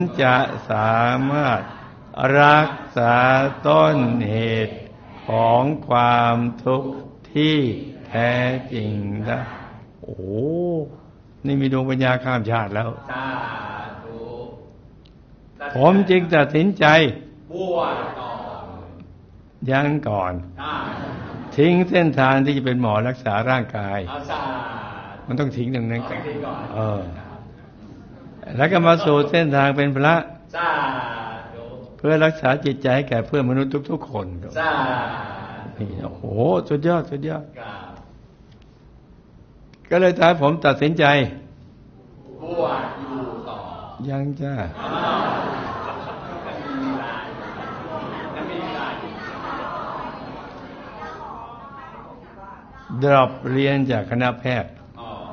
จะสามารถรักษาต้นเหตุของความทุกข์ที่แท้จริงได้โอ้นี่มีดวงปัญญาข้ามชาติแล้วผมจึงตัดสินใจบวชต่อยังก่อนทิ้งเส้นทางที่จะเป็นหมอรักษาร่างกายมันต้องทิ้งตรงนั้นก่อนแล้วก็มาสู่เส้นทางเป็นพระเพื่อรักษาจิตใจให้แก่เพื่อนมนุษย์ทุกๆคนนี่โอ้โหสุดยอดสุดยอดก็เลยท้ายผมตัดสินใจบวชอยู่ต่อยังจ้าดรอปเรียนจากคณะแพทย์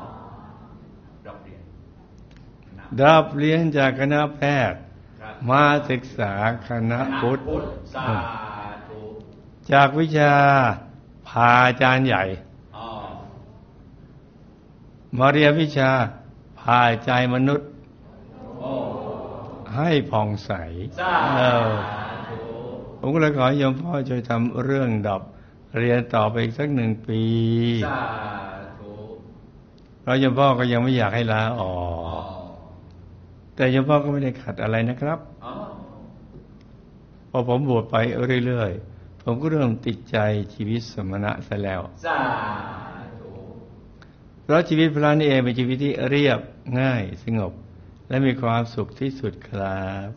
ดรอปเรียนจากคณะแพทย์มาศึกษาคณะพุทธจากวิชาพาอาจารย์ใหญ่มาเรียนวิชาพาใจมนุษย์ให้ผ่องใสผมก็เลยขอโยมพ่อช่วยทำเรื่องดรอปเรียนต่อไปอีกสัก1 ปีเพราะโยมพ่อก็ยังไม่อยากให้ลาออกแต่โยมพ่อก็ไม่ได้ขัดอะไรนะครับพอผมบวชไปเรื่อยๆผมก็เริ่มติดใจชีวิตสมณะซะแล้วเพราะชีวิตพระนี่เองเป็นชีวิตที่เรียบง่ายสงบและมีความสุขที่สุดครับ